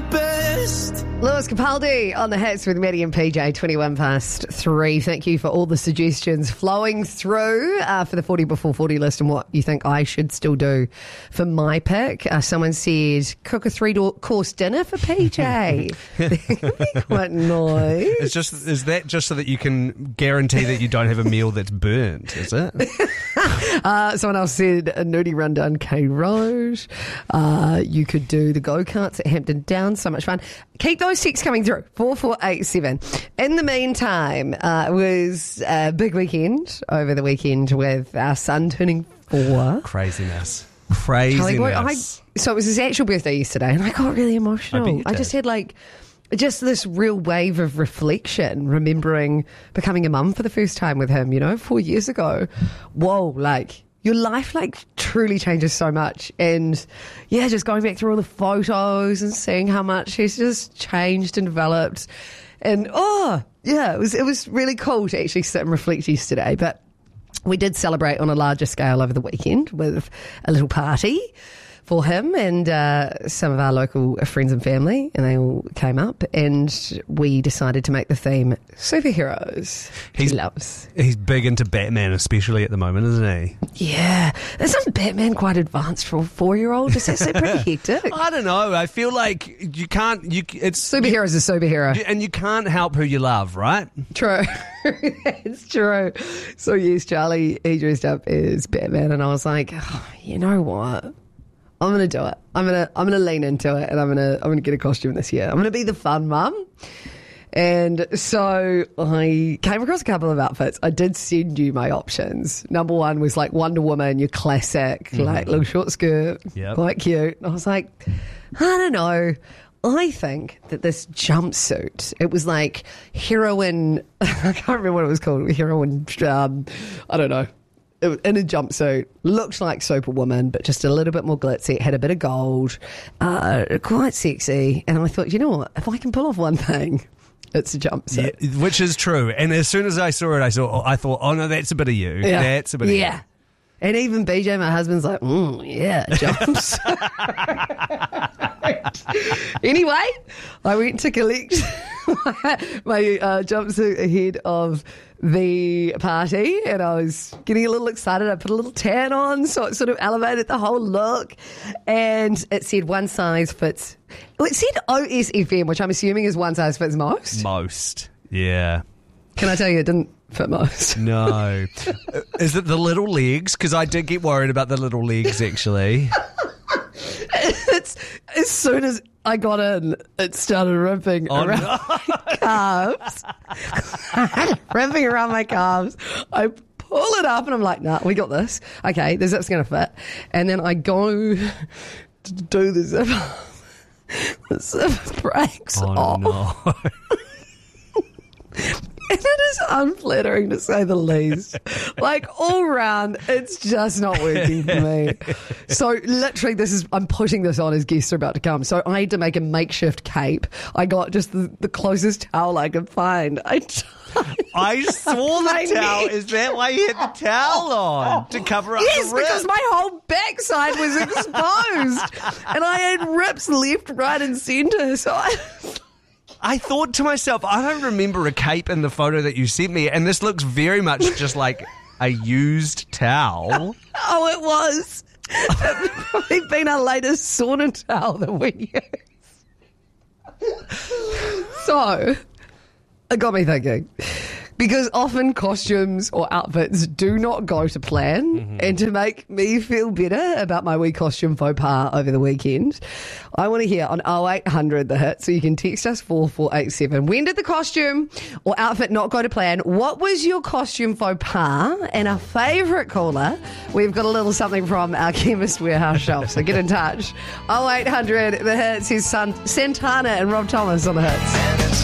the best. Lewis Capaldi on the hits with Maddie and PJ, 21 past 3. Thank you for all the suggestions flowing through for the 40 before 40 list and what you think I should still do for my pick. Someone said, cook a 3-course dinner for PJ. That'd be quite nice. Is that just so that you can guarantee that you don't have a meal that's burnt, is it? Someone else said a nudie run down K Road. You could do the go-karts at Hampton Downs. So much fun. Keep those texts coming through. 4487. In the meantime, it was a big weekend over the weekend with our son turning 4. Craziness. So it was his actual birthday yesterday and I got really emotional. I just had just this real wave of reflection, remembering becoming a mum for the first time with him, 4 years ago. Whoa, your life truly changes so much. And yeah, just going back through all the photos and seeing how much he's just changed and developed. And it was really cool to actually sit and reflect yesterday. But we did celebrate on a larger scale over the weekend with a little party for him and some of our local friends and family, and they all came up, and we decided to make the theme superheroes. He's big into Batman, especially at the moment, isn't he? Yeah. Isn't Batman quite advanced for a 4-year-old? Does that seem pretty hectic? I don't know. I feel like superhero's a superhero. And you can't help who you love, right? True. It's true. So yes, Charlie, he dressed up as Batman, and I was like, you know what? I'm gonna do it. I'm gonna lean into it, and I'm gonna get a costume this year. I'm gonna be the fun mum. And so I came across a couple of outfits. I did send you my options. Number one was Wonder Woman, your classic, little short skirt, quite cute. And I was like, I don't know. I think that this jumpsuit, it was heroine, I can't remember what it was called, heroine, I don't know. In a jumpsuit, looked like Superwoman, but just a little bit more glitzy. It had a bit of gold, quite sexy. And I thought, you know what? If I can pull off one thing, it's a jumpsuit. Yeah, which is true. And as soon as I saw it, I thought, oh no, that's a bit of you. Yeah. That's a bit of you. And even BJ, my husband's like, jumpsuit. Anyway, I went to collect my jumpsuit ahead of the party, and I was getting a little excited. I put a little tan on, so it sort of elevated the whole look. And it said one size fits. Well, it said OSFM, which I'm assuming is one size fits most. Most, yeah. Can I tell you, it didn't fit most? No. Is it the little legs? Because I did get worried about the little legs, actually. It's as soon as I got in, it started ripping around my calves. Ripping around my calves. I pull it up and I'm like, nah, we got this. Okay, the zip's going to fit. And then I go to do the zip. The zip breaks off. No. And it is unflattering to say the least. All round, it's just not working for me. So literally I'm putting this on as guests are about to come. So I had to make a makeshift cape. I got just the closest towel I could find. I saw the towel. Is that why you had the towel on? To cover up the rip? Yes, because my whole backside was exposed. And I had rips left, right and centre. So I thought to myself, I don't remember a cape in the photo that you sent me, and this looks very much just like a used towel. Oh, it was. It's probably been our latest sauna towel that we use. So, it got me thinking. Because often costumes or outfits do not go to plan. And to make me feel better about my wee costume faux pas over the weekend, I want to hear on 0800 the hit, so you can text us 4487. When did the costume or outfit not go to plan? What was your costume faux pas? And our favourite caller, we've got a little something from our Chemist Warehouse shelf, so get in touch. 0800 the hits, his son Santana and Rob Thomas on the hits.